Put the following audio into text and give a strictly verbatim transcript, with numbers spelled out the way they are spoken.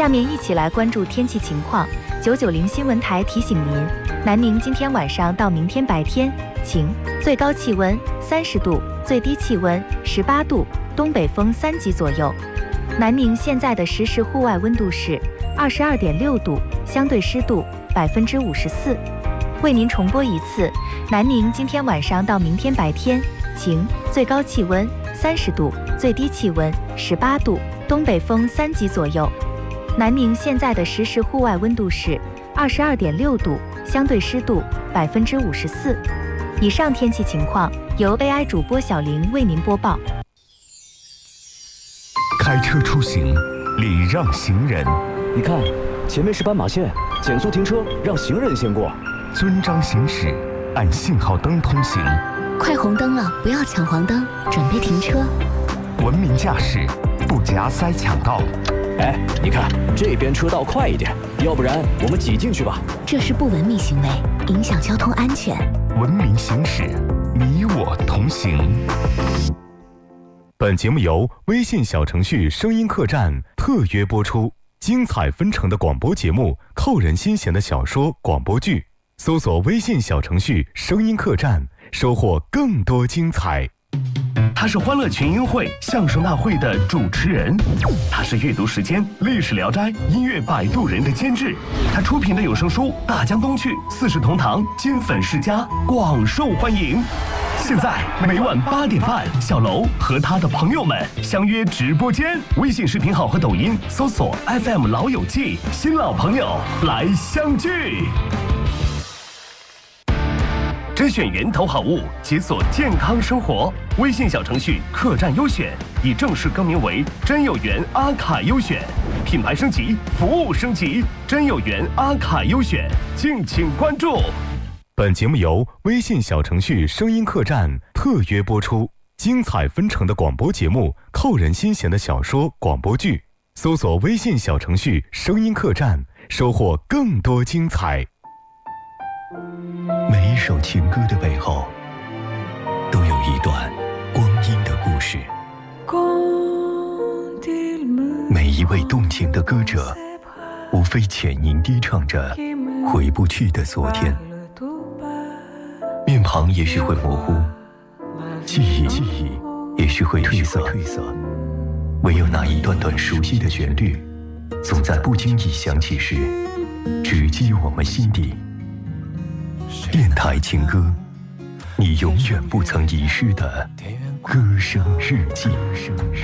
下面一起来关注天气情况。九九零新闻台提醒您，南宁今天晚上到明天白天晴，最高气温三十度，最低气温十八度，东北风三级左右。南宁现在的实时户外温度是二十二点六度，相对湿度百分之五十四。为您重播一次，南宁今天晚上到明天白天晴，最高气温三十度，最低气温十八度，东北风三级左右。南宁现在的实时户外温度是二十二点六度，相对湿度百分之五十四。以上天气情况由 A I 主播小玲为您播报。 开车出行，礼让行人。 你看，前面是斑马线，减速停车，让行人先过。 遵章行驶，按信号灯通行。 快红灯了，不要抢黄灯，准备停车。 文明驾驶，不夹塞抢道。 哎，你看这边车道快一点，要不然我们挤进去吧。 这是不文明行为，影响交通安全。 文明行驶，你我同行。本节目由微信小程序声音客栈特约播出，精彩纷呈的广播节目，扣人心弦的小说、广播剧，搜索微信小程序声音客栈，收获更多精彩。 他是欢乐群英会相声大会的主持人，他是阅读时间历史聊斋音乐摆渡人的监制，他出品的有声书《大江东去》《四世同堂》金粉世家广受欢迎。现在每晚八点半，小楼和他的朋友们相约直播间，微信视频号和抖音搜索 F M 老友记，新老朋友来相聚。甄选源头好物，解锁健康生活。微信小程序客栈优选已正式更名为真有缘阿卡优选，品牌升级，服务升级，真有缘阿卡优选，敬请关注。 本节目由微信小程序声音客栈特约播出，精彩纷呈的广播节目，扣人心弦的小说、广播剧，搜索微信小程序声音客栈，收获更多精彩。 每一首情歌的背后，都有一段光阴的故事。每一位动情的歌者，无非浅吟低唱着回不去的昨天。面庞也许会模糊，记忆记忆也许会褪色，唯有那一段段熟悉的旋律，总在不经意响起时，直击我们心底。电台情歌，你永远不曾遗失的歌声日记。